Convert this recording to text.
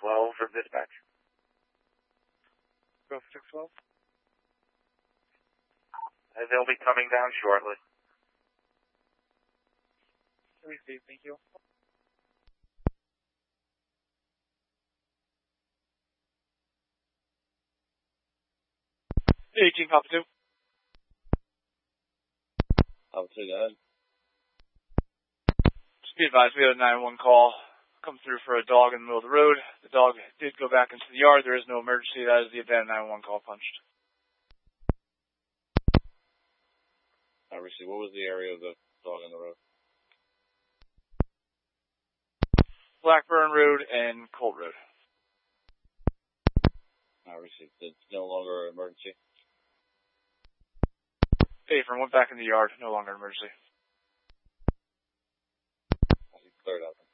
612 from dispatch. Go 612. They'll be coming down shortly. Receive, thank you. 18, Papa 2. Papa 2, go ahead. Just be advised, we had a 911 call come through for a dog in the middle of the road. The dog did go back into the yard. There is no emergency. That is the event 911 call punched. I received. What was the area of the dog on the road? Blackburn Road and Colt Road. I received. It's no longer an emergency. Payphone went back in the yard. No longer an emergency. I see cleared out.